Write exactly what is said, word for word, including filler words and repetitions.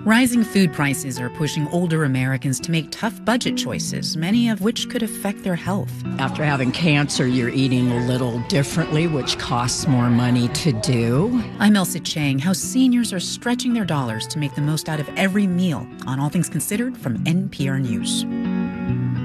Rising food prices are pushing older Americans to make tough budget choices, many of which could affect their health. After having cancer, you're eating a little differently, which costs more money to do. I'm Elsa Chang. How seniors are stretching their dollars to make the most out of every meal on All Things Considered from N P R News.